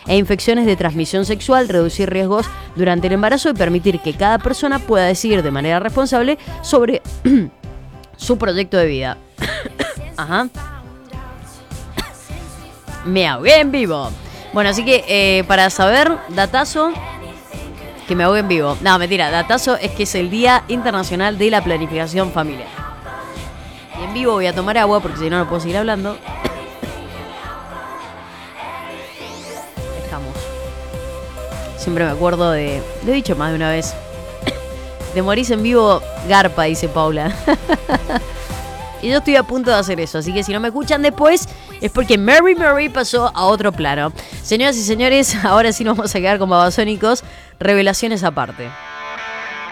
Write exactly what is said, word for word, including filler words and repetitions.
e infecciones de transmisión sexual, reducir riesgos durante el embarazo y permitir que cada persona pueda decidir de manera responsable sobre su proyecto de vida. Ajá. Me ahogué en vivo. Bueno, así que eh, para saber, datazo, que me ahogué en vivo. No, mentira, datazo es que es el Día Internacional de la Planificación Familiar. Y en vivo voy a tomar agua porque si no no puedo seguir hablando. Estamos. Siempre me acuerdo de... Lo he dicho más de una vez. De morirse en vivo, garpa, dice Paula. Y yo estoy a punto de hacer eso, así que si no me escuchan después es porque Mary Mary pasó a otro plano. Señoras y señores, ahora sí nos vamos a quedar con Babasónicos, revelaciones aparte.